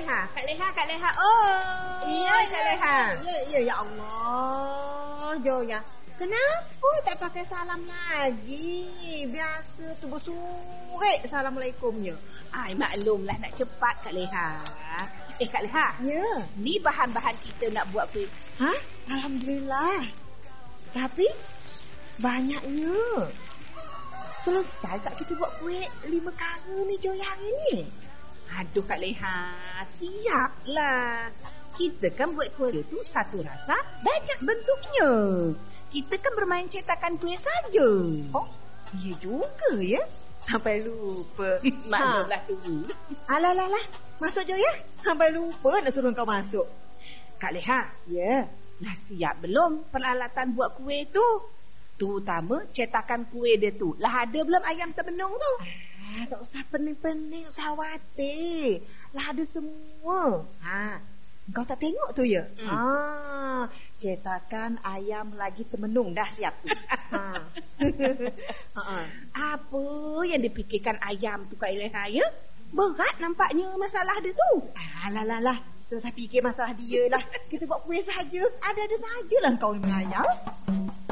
Leha. Kak Leha. Oh. Iya, Kak Leha. Ya Allah. Joya. Kenapa tak pakai salam lagi? Biasa tu bersurik Assalamualaikumnya. Ai, maklumlah nak cepat Kak Leha. Kak Leha. Ya. Ni bahan-bahan kita nak buat kuih. Ha? Alhamdulillah. Tapi banyaknya. Selesai tak kita buat kuih 5 kara ni Joya hari ni? Aduh Kak Leha, siaplah. Kita kan buat kuih tu satu rasa, banyak bentuknya. Kita kan bermain cetakan kuih saja. Oh, iya juga ya. Sampai lupa. Maklumlah tu. Alah. Masuk Joya. Sampai lupa nak suruh kau masuk. Kak Leha. Ya. Dah siap belum peralatan buat kuih tu? Terutama cetakan kuih dia tu. Lah ada belum ayam terbenung tu? Tak usah pening-pening, tak usah khawatir. Lah ada semua. Kau tak tengok tu ya? Cetakan ayam lagi termenung dah siap tu. Apa yang dipikirkan ayam tu Kak Leha ya? Berat nampaknya masalah dia tu. Alah. Tak usah fikir masalah dia lah. Kita buat kuih saja. Ada sajalah kau ni ayam.